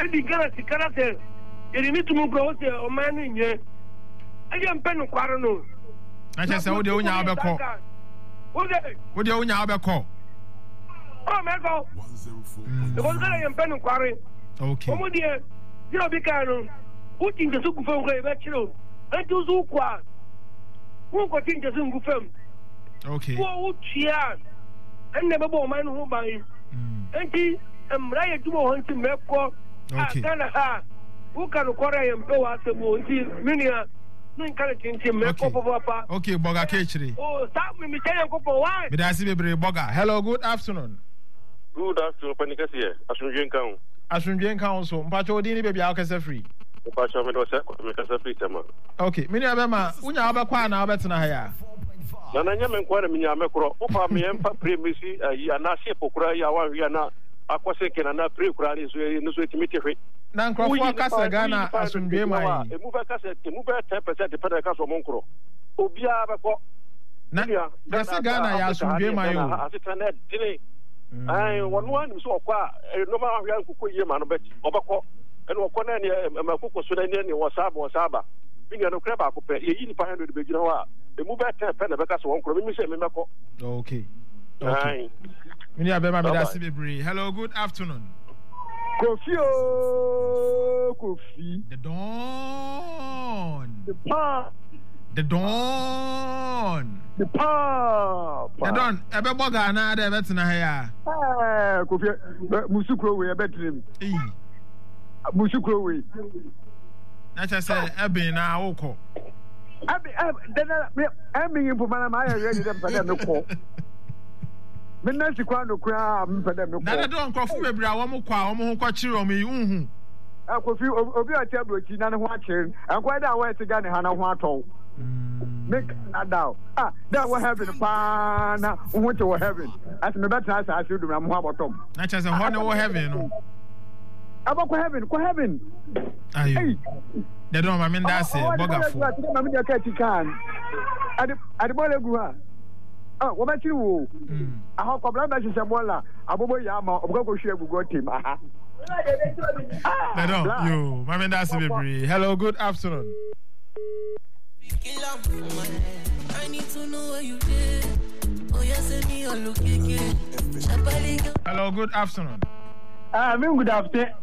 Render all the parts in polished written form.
di Ghana sikara se yeri ni tumu bro se o man nye aye mpe no kwaro no na che se wo de onya obekọ wo de onya obekọ oh me go 104 because Ghana ye mpe no kwaro okay omo die zero bika no uti nje su kufa ngo e be chiro antu zu kwa wo ko tin nje su ngufam okay wo utia enne be bo man ho ban enti mra ye dumo ho nti mekọ Ghana ha wo kan kwara ye mpe wa asemo nti minia no encourage nti mekọ papa okay boga kechiri oh stop me tell you ko why me da si bebre boga hello good afternoon panikasi here asunjuen kan so mpacho odi ni bebia okese free mpacho me do se me kasa free tema okay minia be ma unya obekwa na obetena ha ya na nya me nkwara minya mekro opa me empa premisi ya na se pokura ya wa wi na akwase kena na pre kura ni so timiti hwe na nkrofo akasa Ghana asunjuen mai emu ba kasa emu ba 10% peda kasa mo nkro obia beko na gasa Ghana ya asunjuen mai o asitana dine ai wonu an so kwa no ma hwa nkuko yie ma no be obeko eno okọ na ne makoko so na ne wasaba binya no kra ba ko pe ye yini pa hando de bejira wa emu ba 10% na be kasa won kro mi se me meko okay okay mini abema me da si bebre hello good afternoon Kofi the dawn the pa the dawn ebe boga na da ebe tena ha ya Kofi musukro we ebe dream musukro we na cha say ebe na awoko ebe yin puma na ma ya ready dem pade me ko me na si kwa no kwa me pade me ko na don nkofo bebre a wo mo kwa wo mo ho kwa chiri o me unhu Kofi obi a tabrochi na ne ho a chiri ankwa da wa etiga ne ha na ho aton make na down that what heaven pa na who to heaven as me better as I should do am ho abotom na cha say ho ne wo heaven no abako heaven ayo de don ma me nda se bogafo ma me de ka tikan ade bole gu ha wo ba chiri wo aha ko bla ba hye bola abobo ya ma oboko hwe agugo team aha de don yo ma me nda se bebre hello good afternoon I need to know where you did. Oh, yes, send me a look again. Hello, good afternoon. Good afternoon.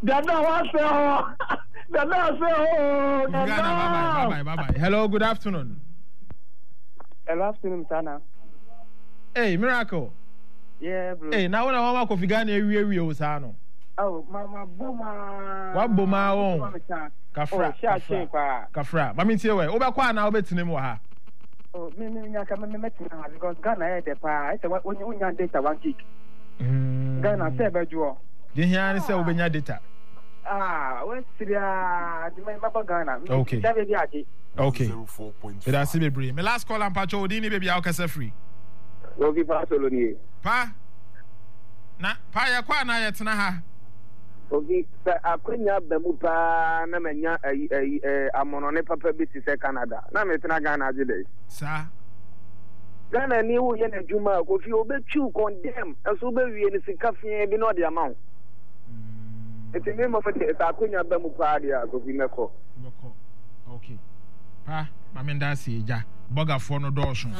Bye. Hello, good afternoon. Hello, afternoon, Sana. Hey, Miracle. Yeah, bro. Hey, now when I want to Kofi Ghana, we Osano. Oh, Mama Boma. What Boma on? Kafra. Kafra. Mami tiwe. Obekwa na obetine mo ha. Oh, me nyaka me metina because Ghana e de pa. It's when you nya data 1 gig. Ghana say bejo. Di hia ni say obenya data. We siria di me baba Ghana. Okay. Okay. It has to be brave. My last call and pacho odini baby how kasa free. Obi pa solo ni. Pa. Na pa ya kwa na yetena ha. Ogi akwenya bemu pa na menya amono ne papa bi ti se Canada na metena Ghana agide sa Ghana ni wo ye na djuma Kofi obetu condemn aso be wie ni sika fie bi no de amount eti me mo fete akwenya bemu pa dia Kofi meko okay pa mamenda si eja bogafo no dosho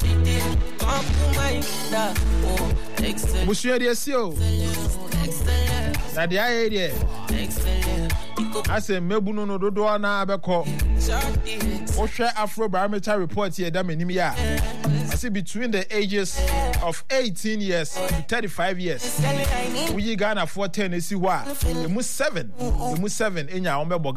Monsieur Diasio na dia area ase mebuno no dodo na abekọ ohwe Afro Barometer report here da manim ya ase between the ages of 18 years to 35 years we Ghana for 10 esi ho a emu 7 enya omebo